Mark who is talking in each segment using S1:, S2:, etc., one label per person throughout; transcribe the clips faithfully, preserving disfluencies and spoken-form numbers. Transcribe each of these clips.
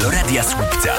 S1: do Radia Słupca.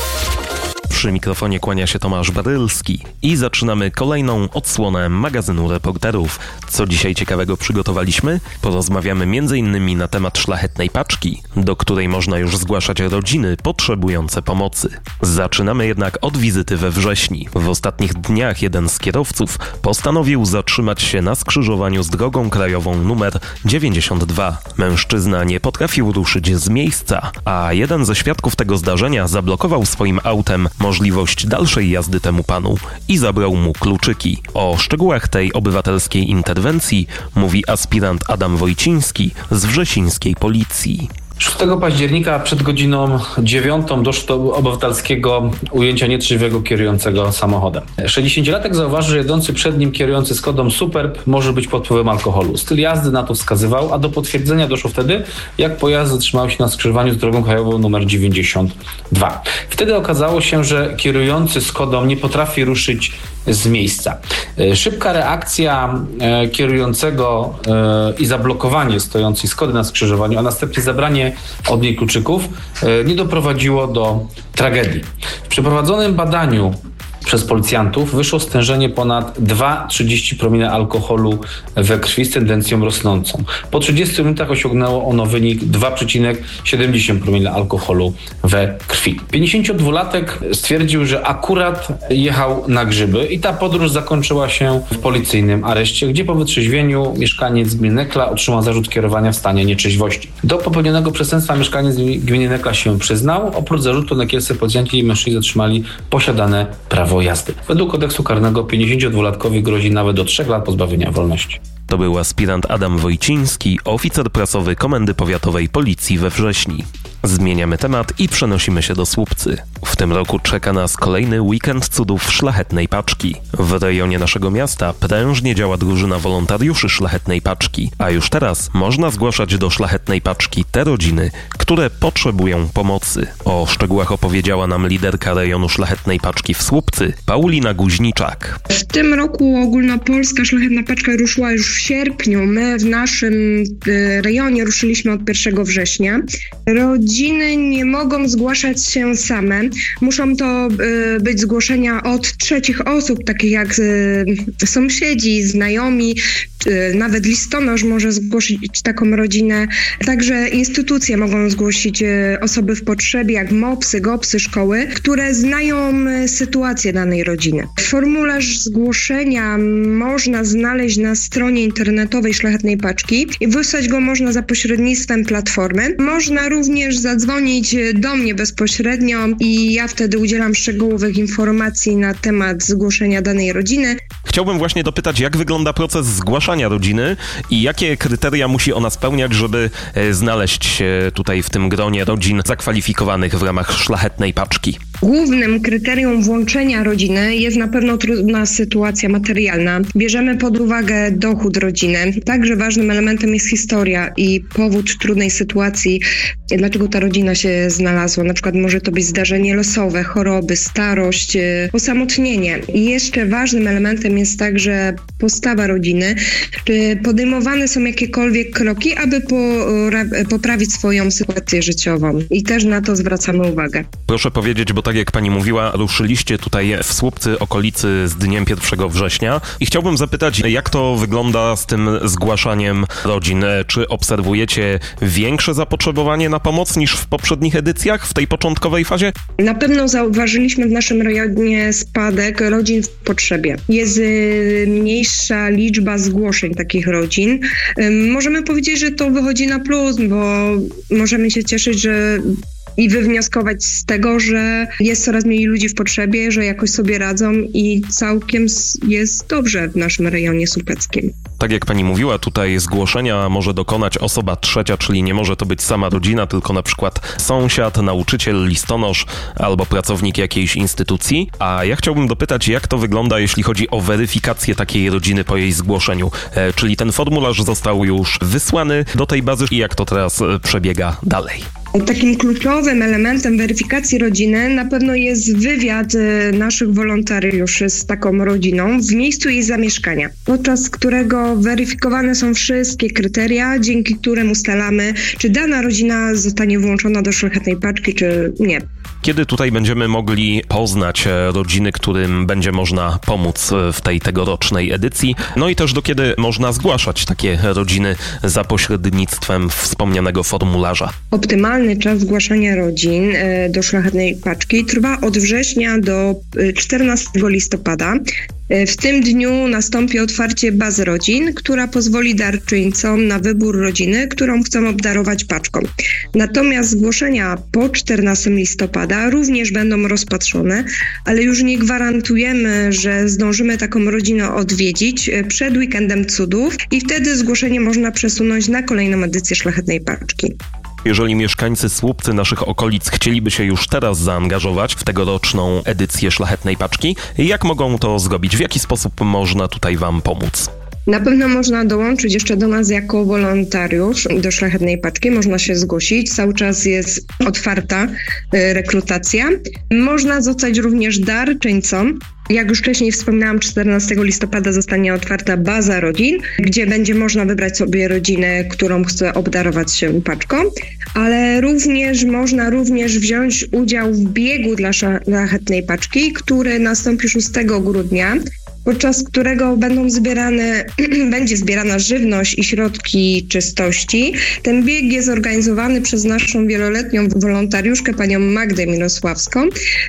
S2: Przy mikrofonie kłania się Tomasz Barylski i zaczynamy kolejną odsłonę magazynu Reporterów. Co dzisiaj ciekawego przygotowaliśmy? Porozmawiamy między innymi na temat szlachetnej paczki, do której można już zgłaszać rodziny potrzebujące pomocy. Zaczynamy jednak od wizyty we Wrześni. W ostatnich dniach jeden z kierowców postanowił zatrzymać się na skrzyżowaniu z drogą krajową numer dziewięćdziesiąt dwa. Mężczyzna nie potrafił ruszyć z miejsca, a jeden ze świadków tego zdarzenia zablokował swoim autem możliwość dalszej jazdy temu panu i zabrał mu kluczyki. O szczegółach tej obywatelskiej interwencji mówi aspirant Adam Wojciński z wrzesińskiej policji.
S3: szóstego października przed godziną dziewiątą doszło do obywatelskiego ujęcia nietrzeźwego kierującego samochodem. sześćdziesięciolatek zauważył, że jadący przed nim kierujący Skodą Superb może być pod wpływem alkoholu. Styl jazdy na to wskazywał, a do potwierdzenia doszło wtedy, jak pojazd zatrzymał się na skrzyżowaniu z drogą krajową numer dziewięćdziesiąt dwa. Wtedy okazało się, że kierujący Skodą nie potrafi ruszyć z miejsca. Szybka reakcja kierującego i zablokowanie stojącej Skody na skrzyżowaniu, a następnie zabranie od niej kluczyków nie doprowadziło do tragedii. W przeprowadzonym badaniu przez policjantów wyszło stężenie ponad dwa przecinek trzydzieści promila alkoholu we krwi z tendencją rosnącą. Po trzydziestu minutach osiągnęło ono wynik dwa przecinek siedemdziesiąt promila alkoholu we krwi. pięćdziesięciodwulatek stwierdził, że akurat jechał na grzyby i ta podróż zakończyła się w policyjnym areszcie, gdzie po wytrzeźwieniu mieszkaniec gminy Nekla otrzymał zarzut kierowania w stanie nietrzeźwości. Do popełnionego przestępstwa mieszkaniec gminy Nekla się przyznał. Oprócz zarzutu nekielscy policjanci i mężczyźni zatrzymali posiadane prawo jazdy. Według kodeksu karnego pięćdziesięciodwulatkowi grozi nawet do trzech lat pozbawienia wolności.
S2: To był aspirant Adam Wojciński, oficer prasowy Komendy Powiatowej Policji we Wrześni. Zmieniamy temat i przenosimy się do Słupcy. W tym roku czeka nas kolejny weekend cudów szlachetnej paczki. W rejonie naszego miasta prężnie działa drużyna wolontariuszy szlachetnej paczki, a już teraz można zgłaszać do szlachetnej paczki te rodziny, które potrzebują pomocy. O szczegółach opowiedziała nam liderka rejonu szlachetnej paczki w Słupcy, Paulina Guźniczak.
S4: W tym roku ogólnopolska szlachetna paczka ruszyła już w sierpniu. My w naszym rejonie ruszyliśmy od pierwszego września. Rodziny nie mogą zgłaszać się same. Muszą to y, być zgłoszenia od trzecich osób, takich jak y, sąsiedzi, znajomi, y, nawet listonosz może zgłosić taką rodzinę. Także instytucje mogą zgłosić y, osoby w potrzebie, jak mopsy, gopsy, szkoły, które znają y, sytuację danej rodziny. Formularz zgłoszenia można znaleźć na stronie internetowej Szlachetnej Paczki i wysłać go można za pośrednictwem platformy. Można również zadzwonić do mnie bezpośrednio i ja wtedy udzielam szczegółowych informacji na temat zgłoszenia danej rodziny.
S2: Chciałbym właśnie dopytać, jak wygląda proces zgłaszania rodziny i jakie kryteria musi ona spełniać, żeby znaleźć się tutaj w tym gronie rodzin zakwalifikowanych w ramach Szlachetnej Paczki.
S4: Głównym kryterium włączenia rodziny jest na pewno trudna sytuacja materialna. Bierzemy pod uwagę dochód rodziny. Także ważnym elementem jest historia i powód trudnej sytuacji, dlaczego ta rodzina się znalazła. Na przykład może to być zdarzenie losowe, choroby, starość, osamotnienie. I jeszcze ważnym elementem jest także postawa rodziny. Czy podejmowane są jakiekolwiek kroki, aby po, poprawić swoją sytuację życiową. I też na to zwracamy uwagę.
S2: Proszę powiedzieć, bo tak jak pani mówiła, ruszyliście tutaj w Słupcy okolicy z dniem pierwszego września i chciałbym zapytać, jak to wygląda z tym zgłaszaniem rodzin? Czy obserwujecie większe zapotrzebowanie na pomoc niż w poprzednich edycjach, w tej początkowej fazie?
S4: Na pewno zauważyliśmy w naszym rejonie spadek rodzin w potrzebie. Jest y, mniejsza liczba zgłoszeń takich rodzin. Y, możemy powiedzieć, że to wychodzi na plus, bo możemy się cieszyć, że i wywnioskować z tego, że jest coraz mniej ludzi w potrzebie, że jakoś sobie radzą i całkiem jest dobrze w naszym rejonie słupeckim.
S2: Tak jak pani mówiła, tutaj zgłoszenia może dokonać osoba trzecia, czyli nie może to być sama rodzina, tylko na przykład sąsiad, nauczyciel, listonosz albo pracownik jakiejś instytucji. A ja chciałbym dopytać, jak to wygląda, jeśli chodzi o weryfikację takiej rodziny po jej zgłoszeniu. E, czyli ten formularz został już wysłany do tej bazy i jak to teraz przebiega dalej?
S4: Takim kluczowym elementem weryfikacji rodziny na pewno jest wywiad naszych wolontariuszy z taką rodziną w miejscu jej zamieszkania, podczas którego weryfikowane są wszystkie kryteria, dzięki którym ustalamy, czy dana rodzina zostanie włączona do Szlachetnej Paczki, czy nie.
S2: Kiedy tutaj będziemy mogli poznać rodziny, którym będzie można pomóc w tej tegorocznej edycji? No i też do kiedy można zgłaszać takie rodziny za pośrednictwem wspomnianego formularza?
S4: Optymalny czas zgłaszania rodzin do Szlachetnej Paczki trwa od września do czternastego listopada. W tym dniu nastąpi otwarcie bazy rodzin, która pozwoli darczyńcom na wybór rodziny, którą chcą obdarować paczką. Natomiast zgłoszenia po czternastego listopada również będą rozpatrzone, ale już nie gwarantujemy, że zdążymy taką rodzinę odwiedzić przed weekendem cudów i wtedy zgłoszenie można przesunąć na kolejną edycję Szlachetnej Paczki.
S2: Jeżeli mieszkańcy Słupcy naszych okolic chcieliby się już teraz zaangażować w tegoroczną edycję Szlachetnej Paczki, jak mogą to zrobić? W jaki sposób można tutaj Wam pomóc?
S4: Na pewno można dołączyć jeszcze do nas jako wolontariusz do Szlachetnej Paczki. Można się zgłosić. Cały czas jest otwarta rekrutacja. Można zostać również darczyńcą. Jak już wcześniej wspomniałam, czternastego listopada zostanie otwarta baza rodzin, gdzie będzie można wybrać sobie rodzinę, którą chce obdarować się paczką, ale również można również wziąć udział w biegu dla Szlachetnej Paczki, który nastąpi szóstego grudnia. Podczas którego będą zbierane, będzie zbierana żywność i środki czystości. Ten bieg jest organizowany przez naszą wieloletnią wolontariuszkę, panią Magdę Mirosławską.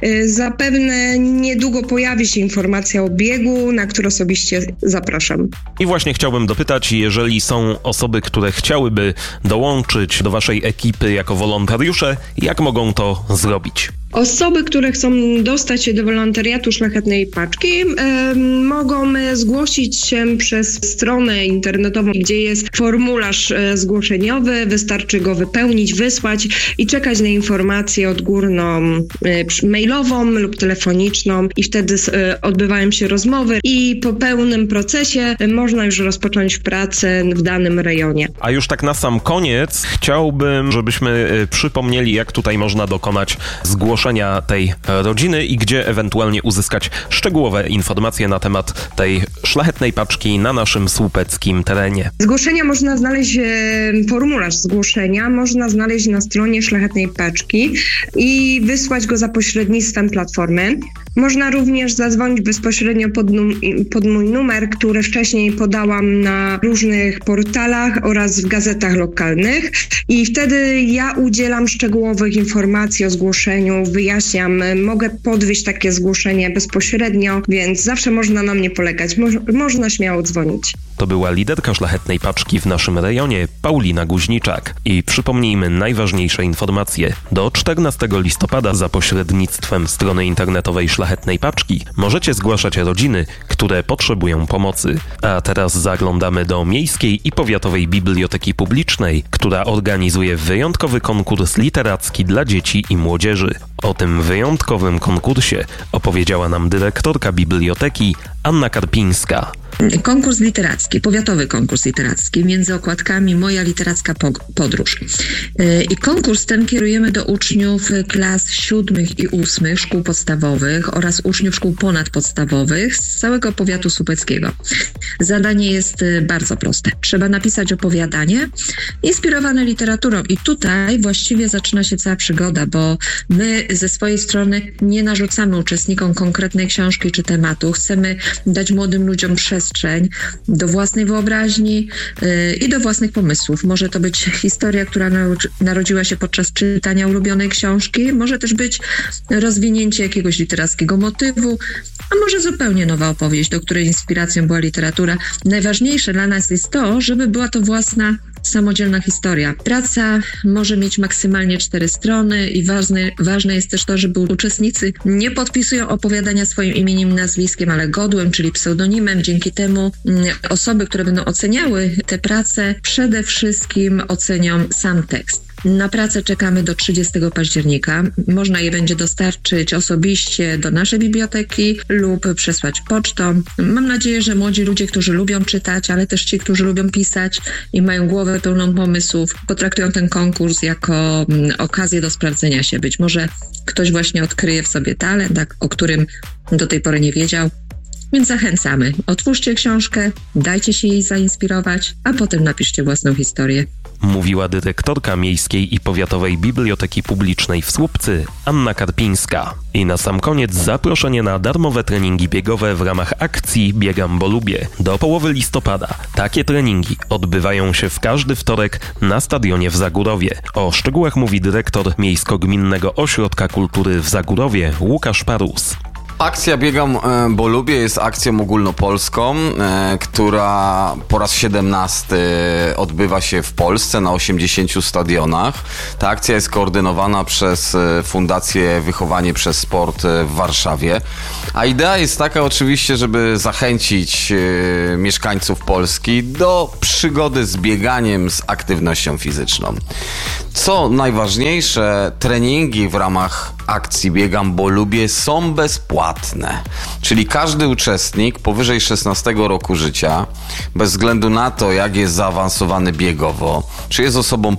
S4: Zapewne niedługo pojawi się informacja o biegu, na który osobiście zapraszam.
S2: I właśnie chciałbym dopytać, jeżeli są osoby, które chciałyby dołączyć do waszej ekipy jako wolontariusze, jak mogą to zrobić?
S4: Osoby, które chcą dostać się do wolontariatu Szlachetnej Paczki, e, mogą zgłosić się przez stronę internetową, gdzie jest formularz e, zgłoszeniowy. Wystarczy go wypełnić, wysłać i czekać na informację odgórną e, mailową lub telefoniczną i wtedy e, odbywają się rozmowy i po pełnym procesie e, można już rozpocząć pracę w danym rejonie.
S2: A już tak na sam koniec chciałbym, żebyśmy e, przypomnieli, jak tutaj można dokonać zgłoszenia tej rodziny i gdzie ewentualnie uzyskać szczegółowe informacje na temat tej Szlachetnej Paczki na naszym słupeckim terenie.
S4: Zgłoszenia można znaleźć, formularz zgłoszenia można znaleźć na stronie Szlachetnej Paczki i wysłać go za pośrednictwem platformy. Można również zadzwonić bezpośrednio pod, num- pod mój numer, który wcześniej podałam na różnych portalach oraz w gazetach lokalnych i wtedy ja udzielam szczegółowych informacji o zgłoszeniu, wyjaśniam, mogę podwieźć takie zgłoszenie bezpośrednio, więc zawsze można na mnie polegać, Mo- można śmiało dzwonić.
S2: To była liderka Szlachetnej Paczki w naszym rejonie, Paulina Guźniczak. I przypomnijmy najważniejsze informacje. Do czternastego listopada za pośrednictwem strony internetowej Szlachetnej Paczki możecie zgłaszać rodziny, które potrzebują pomocy. A teraz zaglądamy do Miejskiej i Powiatowej Biblioteki Publicznej, która organizuje wyjątkowy konkurs literacki dla dzieci i młodzieży. O tym wyjątkowym konkursie opowiedziała nam dyrektorka biblioteki Anna Karpińska.
S1: Konkurs literacki, powiatowy konkurs literacki, między okładkami Moja literacka podróż. I konkurs ten kierujemy do uczniów klas siódmych i ósmych szkół podstawowych oraz uczniów szkół ponadpodstawowych z całego powiatu słupeckiego. Zadanie jest bardzo proste. Trzeba napisać opowiadanie inspirowane literaturą i tutaj właściwie zaczyna się cała przygoda, bo my ze swojej strony nie narzucamy uczestnikom konkretnej książki czy tematu. Chcemy dać młodym ludziom przestrzeń do własnej wyobraźni yy, i do własnych pomysłów. Może to być historia, która narodziła się podczas czytania ulubionej książki, może też być rozwinięcie jakiegoś literackiego motywu, a może zupełnie nowa opowieść, do której inspiracją była literatura. Najważniejsze dla nas jest to, żeby była to własna samodzielna historia. Praca może mieć maksymalnie cztery strony i ważne, ważne jest też to, żeby uczestnicy nie podpisują opowiadania swoim imieniem i nazwiskiem, ale godłem, czyli pseudonimem. Dzięki temu osoby, które będą oceniały te prace, przede wszystkim ocenią sam tekst. Na pracę czekamy do trzydziestego października. Można je będzie dostarczyć osobiście do naszej biblioteki lub przesłać pocztą. Mam nadzieję, że młodzi ludzie, którzy lubią czytać, ale też ci, którzy lubią pisać i mają głowę pełną pomysłów, potraktują ten konkurs jako okazję do sprawdzenia się. Być może ktoś właśnie odkryje w sobie talent, o którym do tej pory nie wiedział. Więc zachęcamy. Otwórzcie książkę, dajcie się jej zainspirować, a potem napiszcie własną historię.
S2: Mówiła dyrektorka Miejskiej i Powiatowej Biblioteki Publicznej w Słupcy, Anna Karpińska. I na sam koniec zaproszenie na darmowe treningi biegowe w ramach akcji Biegam, bo lubię. Do połowy listopada takie treningi odbywają się w każdy wtorek na stadionie w Zagórowie. O szczegółach mówi dyrektor Miejsko-Gminnego Ośrodka Kultury w Zagórowie Łukasz Parus.
S5: Akcja Biegam, bo lubię jest akcją ogólnopolską, która po raz siedemnasty odbywa się w Polsce na osiemdziesięciu stadionach. Ta akcja jest koordynowana przez Fundację Wychowanie przez Sport w Warszawie. A idea jest taka oczywiście, żeby zachęcić mieszkańców Polski do przygody z bieganiem, z aktywnością fizyczną. Co najważniejsze, treningi w ramach akcji Biegam, bo lubię są bezpłatne. Czyli każdy uczestnik powyżej szesnastego roku życia, bez względu na to, jak jest zaawansowany biegowo, czy jest osobą